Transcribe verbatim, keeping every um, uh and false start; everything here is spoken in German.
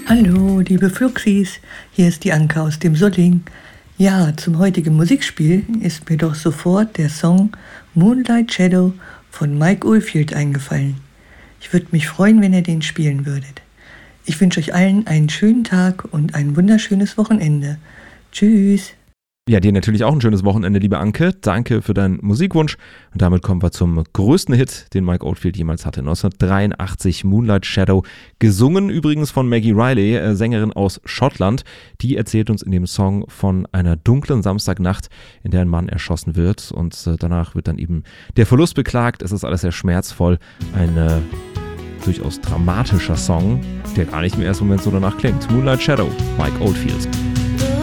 Hallo, liebe Fluxis, hier ist die Anke aus dem Solling. Ja, zum heutigen Musikspiel ist mir doch sofort der Song Moonlight Shadow von Mike Oldfield eingefallen. Ich würde mich freuen, wenn ihr den spielen würdet. Ich wünsche euch allen einen schönen Tag und ein wunderschönes Wochenende. Tschüss. Ja, dir natürlich auch ein schönes Wochenende, liebe Anke. Danke für deinen Musikwunsch. Und damit kommen wir zum größten Hit, den Mike Oldfield jemals hatte. neunzehnhundertdreiundachtzig, Moonlight Shadow. Gesungen übrigens von Maggie Riley, äh, Sängerin aus Schottland. Die erzählt uns in dem Song von einer dunklen Samstagnacht, in der ein Mann erschossen wird. Und äh, danach wird dann eben der Verlust beklagt. Es ist alles sehr schmerzvoll. Ein äh, durchaus dramatischer Song, der gar nicht im ersten Moment so danach klingt. Moonlight Shadow, Mike Oldfield.